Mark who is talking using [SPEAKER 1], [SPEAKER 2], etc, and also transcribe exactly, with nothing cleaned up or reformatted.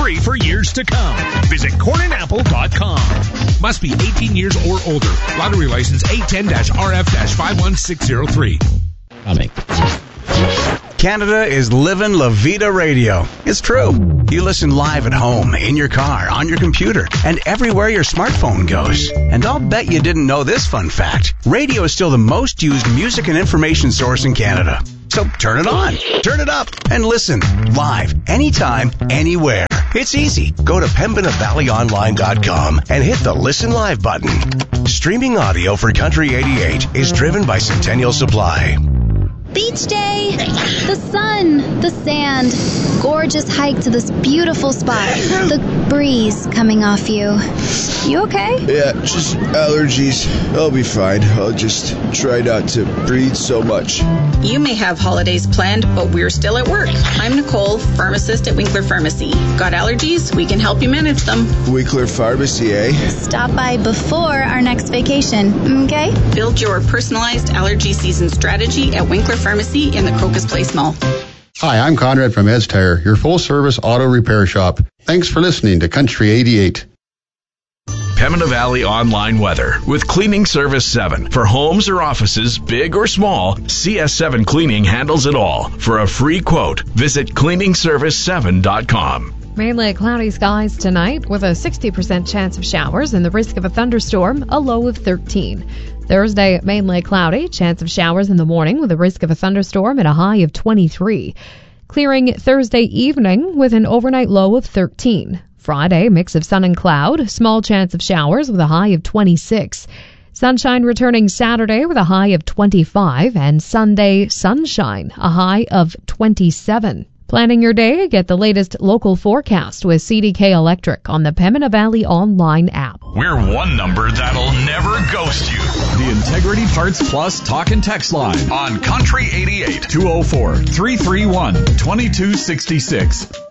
[SPEAKER 1] free for years to come. Visit corn and apple dot com. Must be eighteen years or older. Lottery license A ten R F five one six zero three.
[SPEAKER 2] Coming.
[SPEAKER 3] Canada is living La Vida Radio. It's true. You listen live at home, in your car, on your computer, and everywhere your smartphone goes. And I'll bet you didn't know this fun fact. Radio is still the most used music and information source in Canada. So turn it on, turn it up, and listen live, anytime, anywhere. It's easy. Go to pembina valley online dot com and hit the Listen Live button. Streaming audio for Country eighty-eight is driven by Centennial Supply.
[SPEAKER 4] Beach day, the sun, the sand, gorgeous hike to this beautiful spot, the breeze coming off you. You okay?
[SPEAKER 5] Yeah, just allergies. I'll be fine. I'll just try not to breathe so much.
[SPEAKER 6] You may have holidays planned, but we're still at work. I'm Nicole, pharmacist at Winkler Pharmacy. Got allergies? We can help you manage them.
[SPEAKER 5] Winkler Pharmacy, eh?
[SPEAKER 4] Stop by before our next vacation, okay?
[SPEAKER 6] Build your personalized allergy season strategy at Winkler Pharmacy in the Crocus Place Mall.
[SPEAKER 7] Hi, I'm Conrad from Ed's Tire, your full-service auto repair shop. Thanks for listening to Country eighty-eight.
[SPEAKER 8] Pembina Valley Online Weather with Cleaning Service seven. For homes or offices, big or small, C S seven Cleaning handles it all. For a free quote, visit cleaning service seven dot com.
[SPEAKER 9] Mainly cloudy skies tonight with a sixty percent chance of showers and the risk of a thunderstorm, a low of thirteen. Thursday, mainly cloudy, chance of showers in the morning with a risk of a thunderstorm at a high of twenty-three. Clearing Thursday evening with an overnight low of thirteen. Friday, mix of sun and cloud, small chance of showers with a high of twenty-six. Sunshine returning Saturday with a high of twenty-five, and Sunday, sunshine, a high of twenty-seven. Planning your day, get the latest local forecast with C D K Electric on the Pembina Valley Online app.
[SPEAKER 1] We're one number that'll never ghost you. The Integrity Parts Plus Talk and Text line on Country eighty-eight, two oh four, three three one, two two six six.